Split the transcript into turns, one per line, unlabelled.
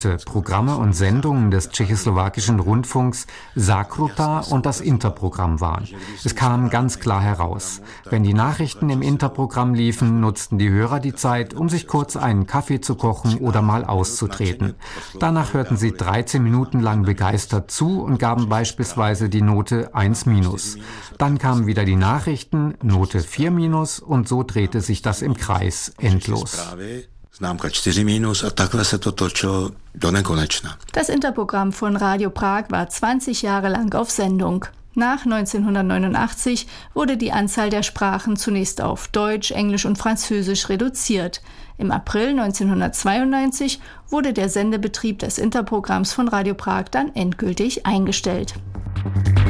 Programme und Sendungen des tschechoslowakischen Rundfunks Sakruta und das Interprogramm waren. Es kam ganz klar heraus. Wenn die Nachrichten im Interprogramm liefen, nutzten die Hörer die Zeit, um sich kurz einen Kaffee zu kochen oder mal auszutreten. Danach hörten sie 13 Minuten lang begeistert zu und gaben beispielsweise die Note 1-. Dann kamen wieder die Nachrichten, Note 4- und so drehte sich das im Kreis endlos.
Das Interprogramm von Radio Prag war 20 Jahre lang auf Sendung. Nach 1989 wurde die Anzahl der Sprachen zunächst auf Deutsch, Englisch und Französisch reduziert. Im April 1992 wurde der Sendebetrieb des Interprogramms von Radio Prag dann endgültig eingestellt.